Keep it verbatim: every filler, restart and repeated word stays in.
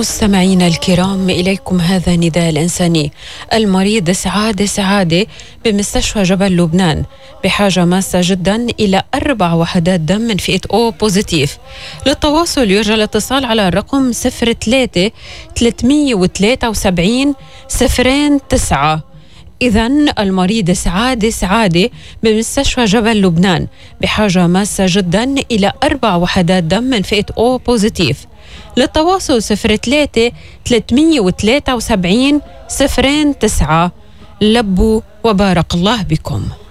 مستمعينا الكرام، إليكم هذا نداء الإنساني. المريض سعادة سعادة بمستشفى جبل لبنان بحاجة ماسة جدا إلى أربع وحدات دم من فئة أو بوزيتيف. للتواصل يرجى الاتصال على الرقم صفر ثلاثة ثلاثمية وثلاثة وسبعين صفرين تسعة. إذن المريض سعادة سعادة بمستشفى جبل لبنان بحاجة ماسة جدا إلى أربع وحدات دم من فئة أو بوزيتيف. للتواصل صفر ثلاثة ثلاثمية وثلاثة وسبعين صفرين تسعة. لبوا وبارك الله بكم.